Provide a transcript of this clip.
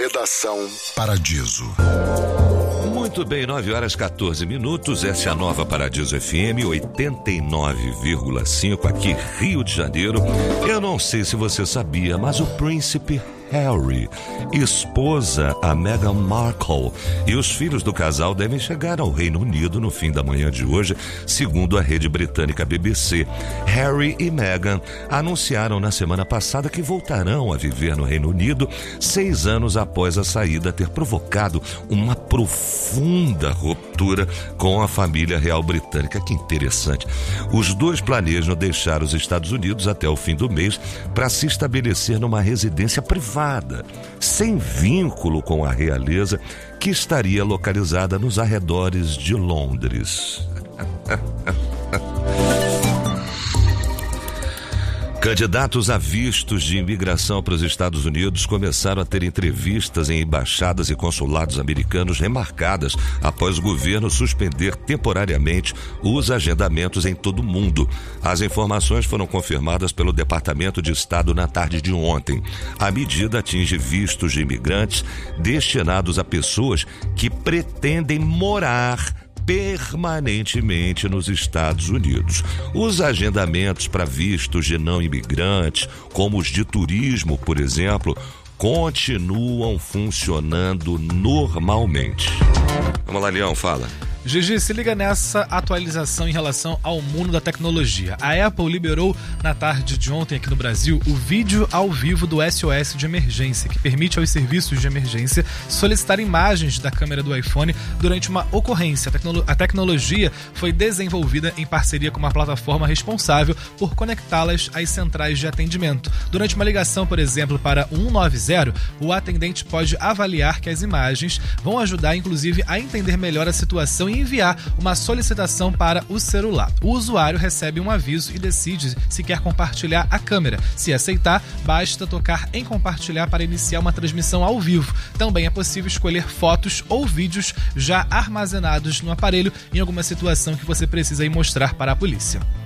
Redação Paradiso. Muito bem, 9h14. Essa é a Nova Paradiso FM 89,5 aqui, Rio de Janeiro. Eu não sei se você sabia, mas o príncipe Harry, esposa a Meghan Markle e os filhos do casal devem chegar ao Reino Unido no fim da manhã de hoje, segundo a rede britânica BBC. Harry e Meghan anunciaram na semana passada que voltarão a viver no Reino Unido 6 anos após a saída ter provocado uma profunda ruptura com a família real britânica. Que interessante. Os dois planejam deixar os Estados Unidos até o fim do mês para se estabelecer numa residência privada, sem vínculo com a realeza, que estaria localizada nos arredores de Londres. Candidatos a vistos de imigração para os Estados Unidos começaram a ter entrevistas em embaixadas e consulados americanos remarcadas após o governo suspender temporariamente os agendamentos em todo o mundo. As informações foram confirmadas pelo Departamento de Estado na tarde de ontem. A medida atinge vistos de imigrantes destinados a pessoas que pretendem morar permanentemente nos Estados Unidos. Os agendamentos para vistos de não imigrantes, como os de turismo, por exemplo, continuam funcionando normalmente. Vamos lá, Leão, fala. Gigi, se liga nessa atualização em relação ao mundo da tecnologia. A Apple liberou na tarde de ontem aqui no Brasil o vídeo ao vivo do SOS de emergência, que permite aos serviços de emergência solicitar imagens da câmera do iPhone durante uma ocorrência. A tecnologia foi desenvolvida em parceria com uma plataforma responsável por conectá-las às centrais de atendimento. Durante uma ligação, por exemplo, para 190, o atendente pode avaliar que as imagens vão ajudar, inclusive, a entender melhor a situação e enviar uma solicitação para o celular. O usuário recebe um aviso e decide se quer compartilhar a câmera. Se aceitar, basta tocar em compartilhar para iniciar uma transmissão ao vivo. Também é possível escolher fotos ou vídeos já armazenados no aparelho em alguma situação que você precisa ir mostrar para a polícia.